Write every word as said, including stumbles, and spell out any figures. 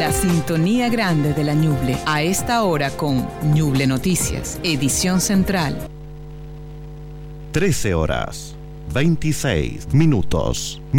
La sintonía grande de la Ñuble. A esta hora con Ñuble Noticias, edición central. trece horas, veintiséis minutos.